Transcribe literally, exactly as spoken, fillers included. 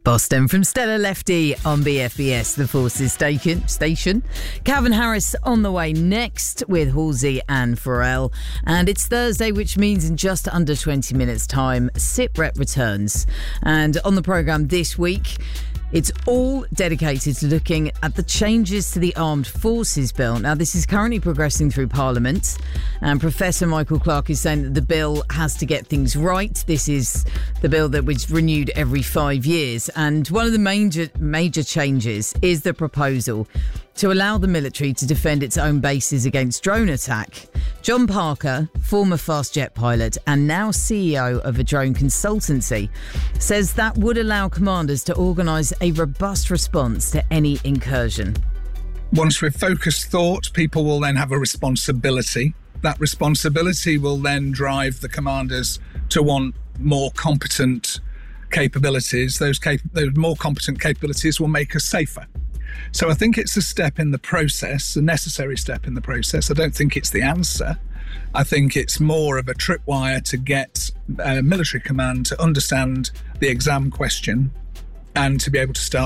Boston from Stella Lefty on B F B S, the Forces station. station. Calvin Harris on the way next with Halsey and Pharrell. And it's Thursday, which means in just under twenty minutes' time, SITREP returns. And on the programme this week, it's all dedicated to looking at the changes to the Armed Forces Bill. Now, this is currently progressing through Parliament, and Professor Michael Clark is saying that the bill has to get things right. This is the bill that was renewed every five years, and one of the major major changes is the proposal to allow the military to defend its own bases against drone attack. John Parker, former fast jet pilot and now C E O of a drone consultancy, says that would allow commanders to organise a robust response to any incursion. Once we've focused thought, people will then have a responsibility. That responsibility will then drive the commanders to want more competent capabilities. Those, cap- those more competent capabilities will make us safer. So I think it's a step in the process, a necessary step in the process. I don't think it's the answer. I think it's more of a tripwire to get uh, military command to understand the exam question and to be able to start